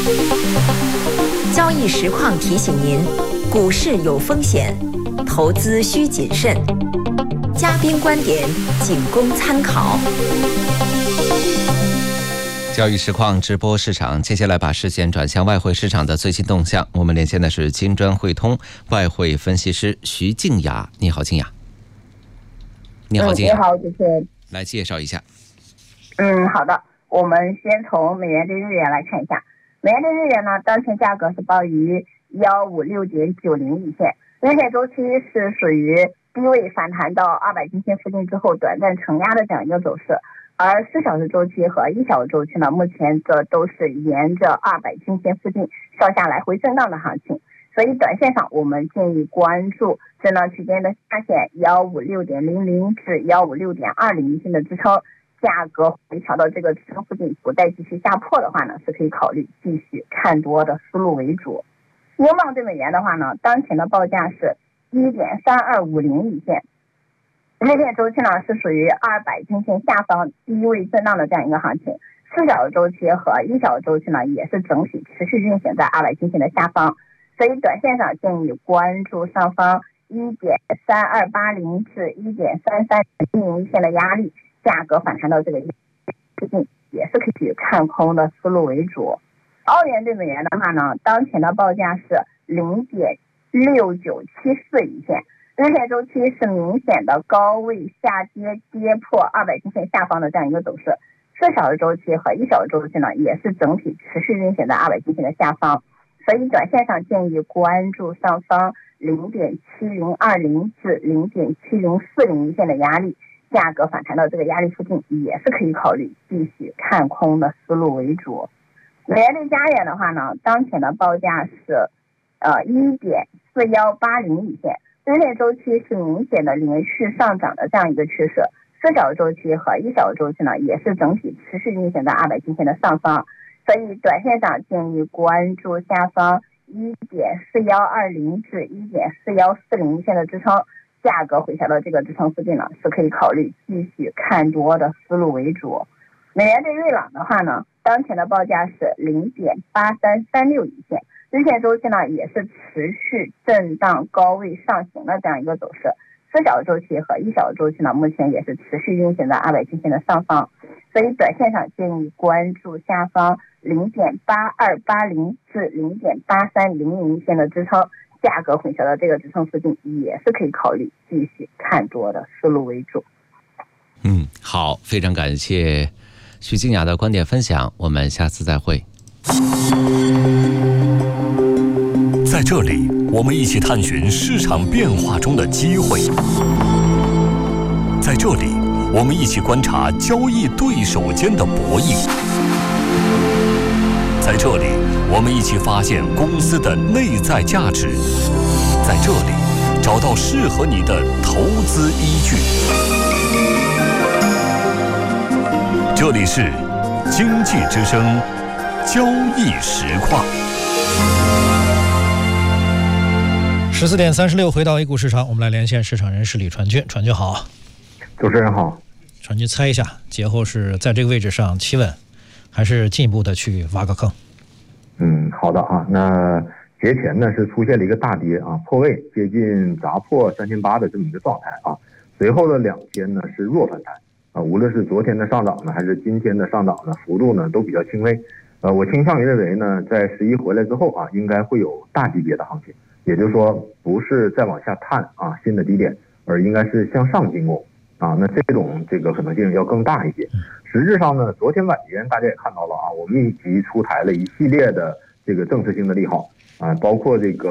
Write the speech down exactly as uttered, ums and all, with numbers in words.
交易实况提醒您，股市有风险，投资需谨慎。嘉宾观点仅供参考。 交易实况直播市场，接下来把视线转向外汇市场的最新动向。我们连线的是金砖汇通外汇分析师徐静雅。你好，静雅。你好，静雅。 嗯、你好，主持人。 来介绍一下。 嗯，好的。我们先从美元对日元来看一下。美元对日元呢，当前价格是报于幺五六点九零一线，日线周期是属于低位反弹到二百均线附近之后短暂承压的这样一个走势。而四小时周期和一小时周期呢，目前则都是沿着二百均线附近上下来回震荡的行情，所以短线上我们建议关注震荡区间的下限幺五六点零零至幺五六点二零一线的支撑，价格回调到这个支撑附近不再继续下破的话呢，是可以考虑继续看多的思路为主。英镑对美元的话呢，当前的报价是一点三二五零一线。日线周期呢是属于二百均线下方低位震荡的这样一个行情，四小时周期和一小时周期呢也是整体持续运行在二百均线的下方，所以短线上建议关注上方一点三二八零至一点三三零一线的压力，价格反弹到这个附近也是可以看空的思路为主。澳元对美元的话呢，当前的报价是零点六九七四一线。日线周期是明显的高位下跌，跌破二百均线下方的这样一个走势。四小时周期和一小时周期呢，也是整体持续运行在二百均线的下方，所以短线上建议关注上方零点七零二零至零点七零四零一线的压力，价格反弹到这个压力附近，也是可以考虑继续看空的思路为主。美元对加元的话呢，当前的报价是呃一点四幺八零一线。日线周期是明显的连续上涨的这样一个趋势，四小时周期和一小时周期呢也是整体持续运行在二百均线的上方，所以短线上建议关注下方一点四幺二零至一点四幺四零一线的支撑，价格回调到这个支撑附近呢，是可以考虑继续看多的思路为主。美元对瑞郎的话呢，当前的报价是零点八三三六一线。日线周期呢也是持续震荡高位上行的这样一个走势，四小时周期和一小时周期呢目前也是持续运行在二百均线的上方，所以短线上建议关注下方零点八二八零至零点八三零零一线的支撑，价格回调到这个支撑附近也是可以考虑继续看多的思路为主。 嗯，好，非常感谢徐静雅的观点分享，我们下次再会。 在这里，我们一起探寻市场变化中的机会。在这里，我们一起观察交易对手间的博弈。在这里，我们一起发现公司的内在价值。在这里，找到适合你的投资依据。这里是经济之声交易实况。 十四点三十六，回到 A 股市场，我们来连线市场人士李传军。传军好。 主持人好。 传军猜一下，节后是在这个位置上企稳，还是进一步的去挖个坑？ 嗯，好的啊。那节前呢是出现了一个大跌啊，破位接近砸破三千八的这么一个状态啊。随后的两天呢是弱反弹啊，无论是昨天的上涨呢，还是今天的上涨呢，幅度呢都比较轻微。呃，我倾向于认为呢，在十一回来之后啊，应该会有大级别的行情。也就是说，不是再往下探啊新的低点，而应该是向上进攻啊。那这种这个可能性要更大一些。实质上呢，昨天晚间大家也看到了啊，我们密集出台了一系列的这个政策性的利好啊，包括这个。